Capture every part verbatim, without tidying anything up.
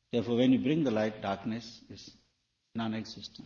Therefore, when you bring the light, darkness is non-existent.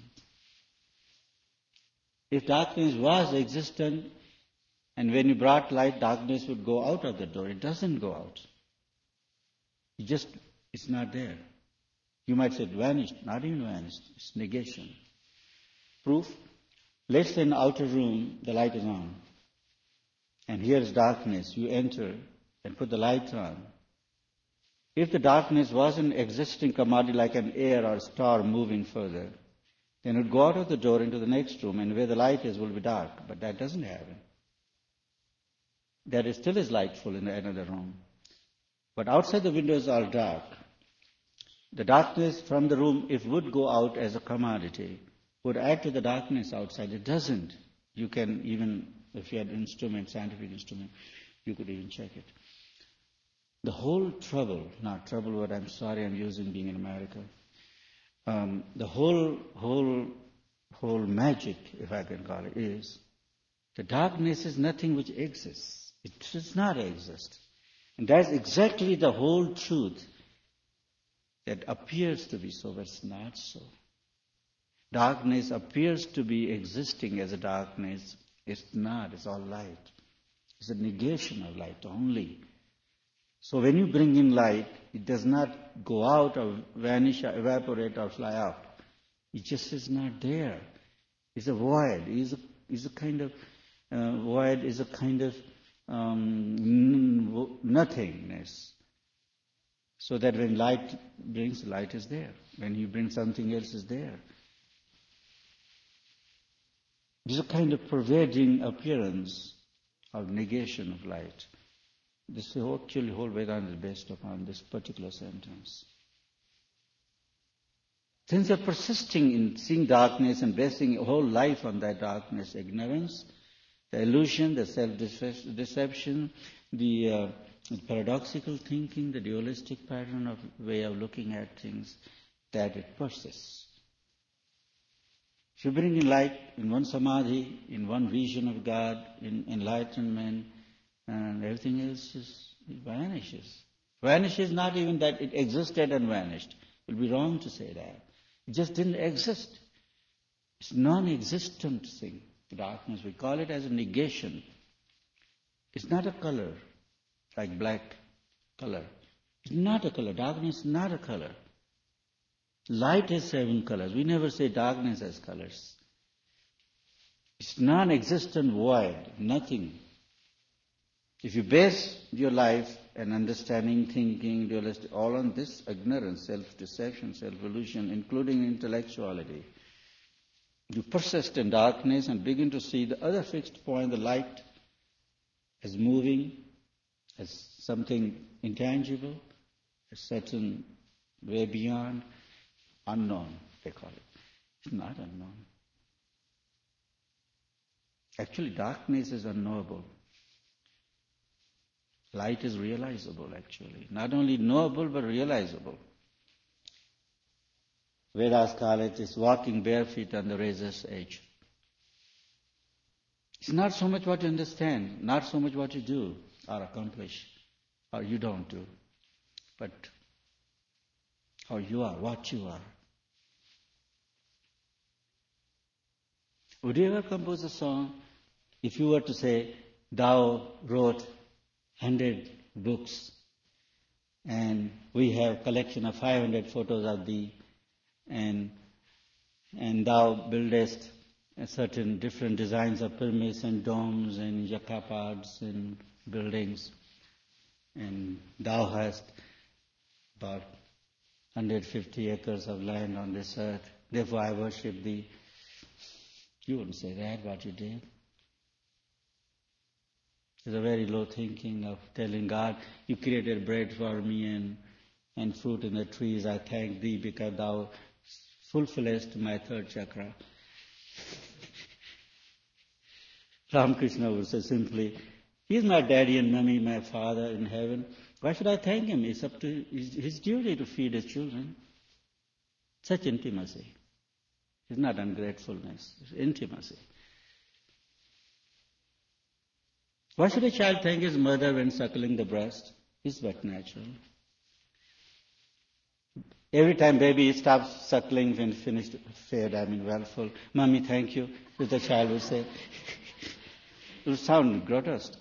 If darkness was existent, and when you brought light, darkness would go out of the door. It doesn't go out. It just, it's not there. You might say it vanished. Not even vanished. It's negation. Proof? Let's say in the outer room, the light is on. And here is darkness. You enter and put the light on. If the darkness was an existing commodity like an air or a star moving further, then it would go out of the door into the next room, and where the light is will be dark. But that doesn't happen. There is still is lightful in another room. But outside the windows are dark. The darkness from the room, if would go out as a commodity, would add to the darkness outside. It doesn't. You can even, if you had an instrument, scientific instrument, you could even check it. The whole trouble, not trouble, but I'm sorry I'm using being in America. Um, the whole, whole, whole magic, if I can call it, is the darkness is nothing which exists. It does not exist. And that's exactly the whole truth that appears to be so, but it's not so. Darkness appears to be existing as a darkness. It's not. It's all light. It's a negation of light only. So when you bring in light, it does not go out or vanish or evaporate or fly up. It just is not there. It's a void. It's a, it's a kind of uh, void. Is a kind of um, nothingness. So that when light brings, light is there. When you bring something else, is there. It's a kind of pervading appearance of negation of light. This actually whole Vedanta is based upon this particular sentence. Since you're persisting in seeing darkness and basing your whole life on that darkness, ignorance, the illusion, the self-deception, the, uh, the paradoxical thinking, the dualistic pattern of way of looking at things, that it persists. If you bring in light in one samadhi, in one vision of God, in enlightenment, and everything else just vanishes. Vanishes not even that it existed and vanished. It would be wrong to say that. It just didn't exist. It's non-existent thing. The darkness, we call it as a negation. It's not a color, like black color. It's not a color. Darkness is not a color. Light has seven colors. We never say darkness has colors. It's non-existent void, nothing. If you base your life and understanding, thinking, dualistic, all on this ignorance, self-deception, self-illusion, including intellectuality, you persist in darkness and begin to see the other fixed point, the light, as moving, as something intangible, a certain way beyond, unknown, they call it. It's not unknown. Actually, darkness is unknowable. Light is realizable, actually. Not only knowable, but realizable. Vedas call it is walking bare feet on the razor's edge. It's not so much what you understand, not so much what you do or accomplish, or you don't do, but how you are, what you are. Would you ever compose a song if you were to say, thou wrote hundred books, and we have collection of five hundred photos of thee, and and thou buildest certain different designs of pyramids and domes and jakapads and buildings, and thou hast about one hundred fifty acres of land on this earth, therefore I worship thee. You wouldn't say that, what you did. It's a very low thinking of telling God, you created bread for me and, and fruit in the trees. I thank thee because thou fulfillest my third chakra. Ramakrishna would say simply, he is my daddy and mommy, my father in heaven. Why should I thank him? It's up to his, his duty to feed his children. Such intimacy. It's not ungratefulness, it's intimacy. Why should a child thank his mother when suckling the breast? It's but natural. Every time baby stops suckling when finished fed, I mean well full, Mommy, thank you, as the child will say. It will sound grotesque.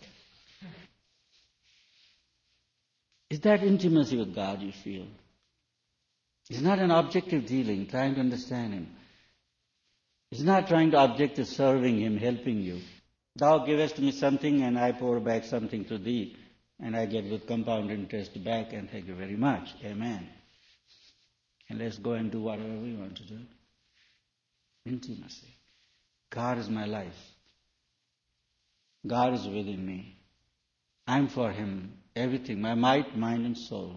Is that intimacy with God you feel? It's not an objective dealing, trying to understand Him. It's not trying to objective serving Him, helping you. Thou givest me something and I pour back something to thee, and I get with compound interest back, and thank you very much. Amen. And let's go and do whatever we want to do. Intimacy. God is my life. God is within me. I'm for Him. Everything, my might, mind and soul.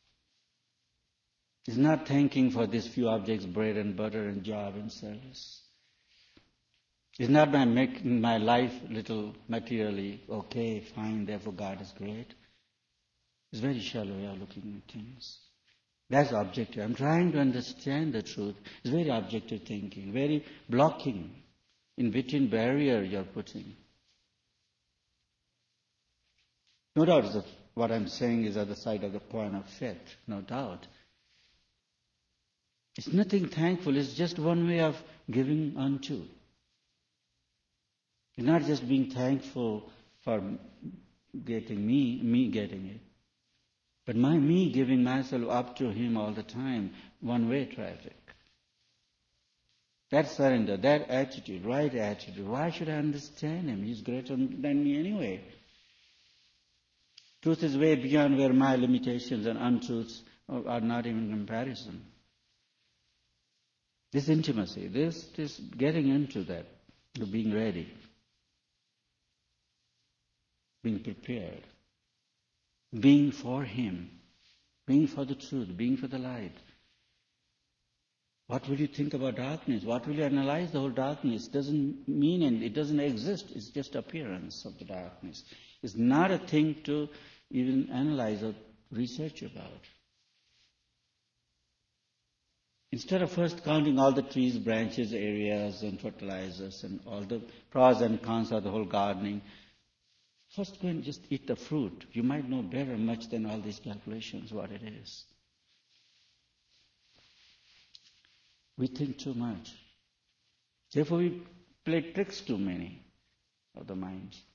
It's not thanking for these few objects, bread and butter and job and service. It's not by making my life little materially okay, fine, therefore God is great. It's very shallow way of looking at things. That's objective. I'm trying to understand the truth. It's very objective thinking, very blocking, in between barrier you're putting. No doubt that what I'm saying is at the side of the point of faith, no doubt. It's nothing thankful, it's just one way of giving unto. It's not just being thankful for getting me, me getting it. But my me giving myself up to Him all the time, one-way traffic. That surrender, that attitude, right attitude. Why should I understand Him? He's greater than me anyway. Truth is way beyond where my limitations and untruths are not even in comparison. This intimacy, this, this getting into that, being ready, being prepared, being for Him, being for the truth, being for the light. What will you think about darkness? What will you analyze the whole darkness? It doesn't mean and it doesn't exist. It's just appearance of the darkness. It's not a thing to even analyze or research about. Instead of first counting all the trees, branches, areas, and fertilizers, and all the pros and cons of the whole gardening, first go and just eat the fruit. You might know better much than all these calculations what it is. We think too much. Therefore we play tricks too many of the minds.